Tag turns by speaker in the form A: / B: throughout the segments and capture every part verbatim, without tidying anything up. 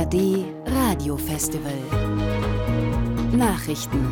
A: D Radio Festival Nachrichten.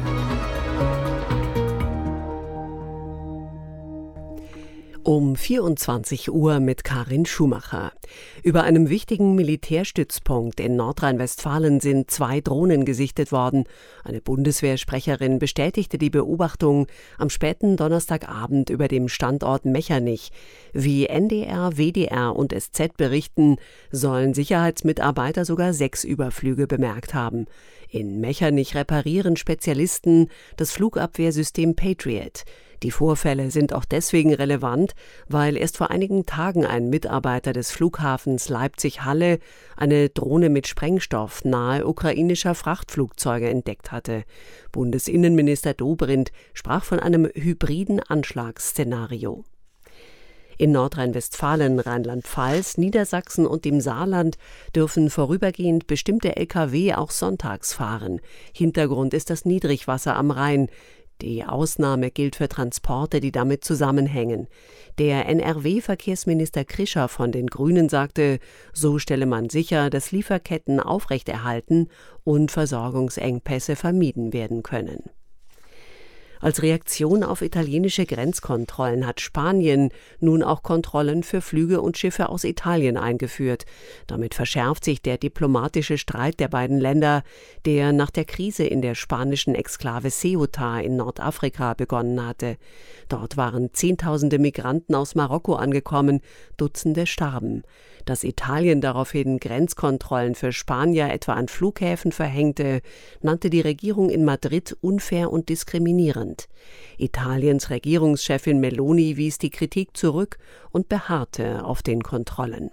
B: Um vierundzwanzig Uhr mit Karin Schumacher. Über einem wichtigen Militärstützpunkt in Nordrhein-Westfalen sind zwei Drohnen gesichtet worden. Eine Bundeswehrsprecherin bestätigte die Beobachtung am späten Donnerstagabend über dem Standort Mechernich. Wie N D R, W D R und S Z berichten, sollen Sicherheitsmitarbeiter sogar sechs Überflüge bemerkt haben. In Mechernich reparieren Spezialisten das Flugabwehrsystem Patriot. Die Vorfälle sind auch deswegen relevant, weil erst vor einigen Tagen ein Mitarbeiter des Flughafens Leipzig-Halle eine Drohne mit Sprengstoff nahe ukrainischer Frachtflugzeuge entdeckt hatte. Bundesinnenminister Dobrindt sprach von einem hybriden Anschlagsszenario. In Nordrhein-Westfalen, Rheinland-Pfalz, Niedersachsen und dem Saarland dürfen vorübergehend bestimmte L K W auch sonntags fahren. Hintergrund ist das Niedrigwasser am Rhein. Die Ausnahme gilt für Transporte, die damit zusammenhängen. Der N R W-Verkehrsminister Krischer von den Grünen sagte, so stelle man sicher, dass Lieferketten aufrechterhalten und Versorgungsengpässe vermieden werden können. Als Reaktion auf italienische Grenzkontrollen hat Spanien nun auch Kontrollen für Flüge und Schiffe aus Italien eingeführt. Damit verschärft sich der diplomatische Streit der beiden Länder, der nach der Krise in der spanischen Exklave Ceuta in Nordafrika begonnen hatte. Dort waren Zehntausende Migranten aus Marokko angekommen, Dutzende starben. Dass Italien daraufhin Grenzkontrollen für Spanier etwa an Flughäfen verhängte, nannte die Regierung in Madrid unfair und diskriminierend. Italiens Regierungschefin Meloni wies die Kritik zurück und beharrte auf den Kontrollen.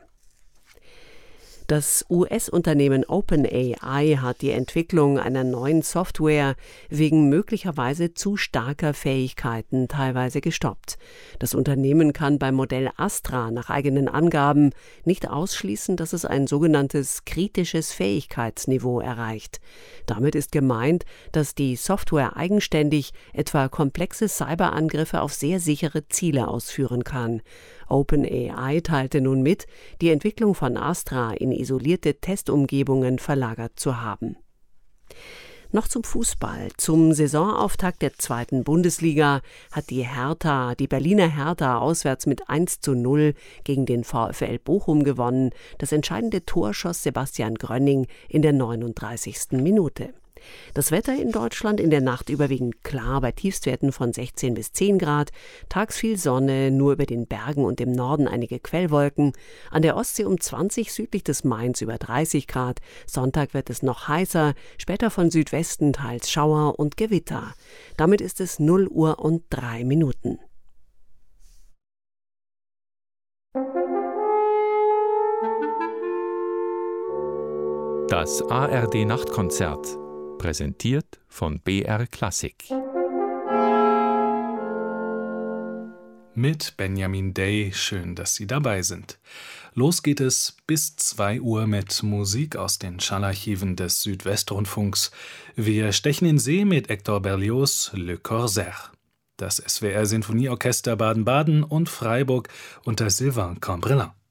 B: Das U S-Unternehmen OpenAI hat die Entwicklung einer neuen Software wegen möglicherweise zu starker Fähigkeiten teilweise gestoppt. Das Unternehmen kann beim Modell Astra nach eigenen Angaben nicht ausschließen, dass es ein sogenanntes kritisches Fähigkeitsniveau erreicht. Damit ist gemeint, dass die Software eigenständig etwa komplexe Cyberangriffe auf sehr sichere Ziele ausführen kann. OpenAI teilte nun mit, die Entwicklung von Astra in isolierte Testumgebungen verlagert zu haben. Noch zum Fußball. Zum Saisonauftakt der zweiten Bundesliga hat die Hertha, die Berliner Hertha auswärts mit eins zu null gegen den VfL Bochum gewonnen. Das entscheidende Tor schoss Sebastian Grönning in der neununddreißigsten Minute. Das Wetter in Deutschland in der Nacht überwiegend klar bei Tiefstwerten von sechzehn bis zehn Grad. Tags viel Sonne, nur über den Bergen und im Norden einige Quellwolken. An der Ostsee um zwanzig, südlich des Mains über dreißig Grad. Sonntag wird es noch heißer, später von Südwesten teils Schauer und Gewitter. Damit ist es null Uhr und drei Minuten.
C: Das A R D-Nachtkonzert. Präsentiert von B R Klassik.
D: Mit Benjamin Day, schön, dass Sie dabei sind. Los geht es bis zwei Uhr mit Musik aus den Schallarchiven des Südwestrundfunks. Wir stechen in See mit Hector Berlioz' Le Corsaire. Das S W R-Sinfonieorchester Baden-Baden und Freiburg unter Sylvain Cambrelin.